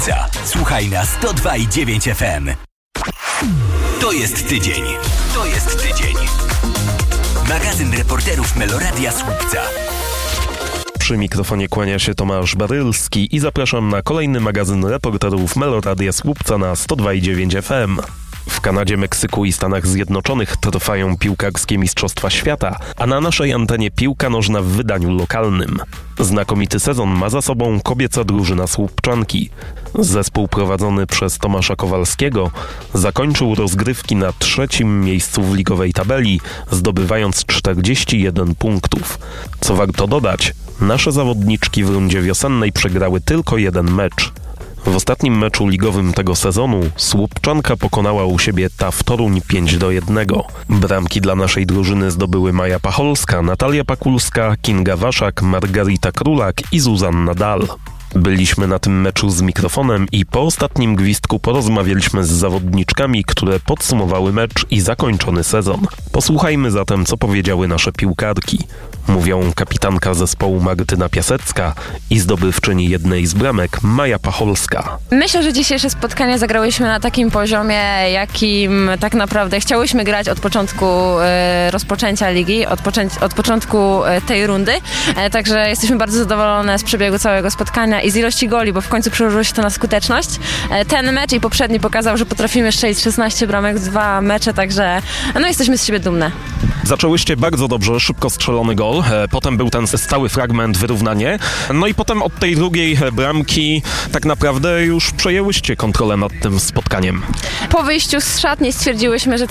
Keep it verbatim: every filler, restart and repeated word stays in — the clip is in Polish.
Słuchaj na sto dwa i dziewięć F M. To jest tydzień. To jest tydzień. Magazyn reporterów Meloradia Słupca. Przy mikrofonie kłania się Tomasz Barylski i zapraszam na kolejny magazyn reporterów Meloradia Słupca na sto dwa i dziewięć F M. W Kanadzie, Meksyku i Stanach Zjednoczonych trwają piłkarskie Mistrzostwa Świata, a na naszej antenie piłka nożna w wydaniu lokalnym. Znakomity sezon ma za sobą kobieca drużyna Słupczanki. Zespół prowadzony przez Tomasza Kowalskiego zakończył rozgrywki na trzecim miejscu w ligowej tabeli, zdobywając czterdzieści jeden punktów. Co warto dodać, nasze zawodniczki w rundzie wiosennej przegrały tylko jeden mecz. W ostatnim meczu ligowym tego sezonu Słupczanka pokonała u siebie T A F Toruń pięć do jednego. Bramki dla naszej drużyny zdobyły Maja Pacholska, Natalia Pakulska, Kinga Waszak, Margarita Królak i Zuzanna Dal. Byliśmy na tym meczu z mikrofonem i po ostatnim gwizdku porozmawialiśmy z zawodniczkami, które podsumowały mecz i zakończony sezon. Posłuchajmy zatem, co powiedziały nasze piłkarki. Mówią kapitanka zespołu Martyna Piasecka i zdobywczyni jednej z bramek Maja Pacholska. Myślę, że dzisiejsze spotkanie zagrałyśmy na takim poziomie, jakim tak naprawdę chciałyśmy grać od początku e, rozpoczęcia ligi, od, poczę- od początku e, tej rundy. E, także jesteśmy bardzo zadowolone z przebiegu całego spotkania i z ilości goli, bo w końcu przełożyło się to na skuteczność. E, ten mecz i poprzedni pokazał, że potrafimy strzelić szesnaście bramek w dwa mecze, także no jesteśmy z siebie dumne. Zaczęłyście bardzo dobrze, szybko strzelony gol, potem był ten stały fragment, wyrównanie, no i potem od tej drugiej bramki tak naprawdę już przejęłyście kontrolę nad tym spotkaniem. Po wyjściu z szatni stwierdziłyśmy, że